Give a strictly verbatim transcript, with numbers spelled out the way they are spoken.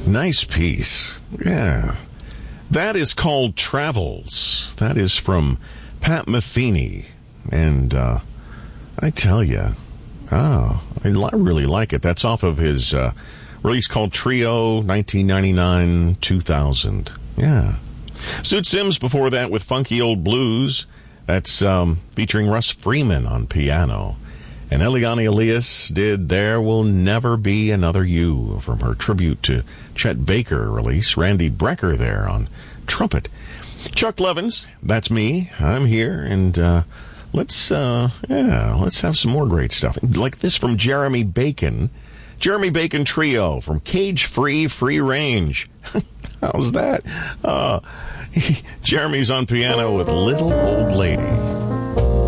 Nice piece. Yeah. That is called Travels. That is from Pat Metheny. And uh, I tell you, oh, I li- really like it. That's off of his uh, release called Trio, nineteen ninety-nine two thousand. Yeah. Suit Sims before that with Funky Old Blues. That's um, featuring Russ Freeman on piano. And Eliane Elias did There Will Never Be Another You from her tribute to Chet Baker release. Randy Brecker there on trumpet. Chuck Levins, that's me. I'm here, and uh, let's uh, yeah, let's have some more great stuff like this from Jeremy Bacon. Jeremy Bacon Trio from Cage Free Free Range. How's that? Uh, Jeremy's on piano with Little Old Lady.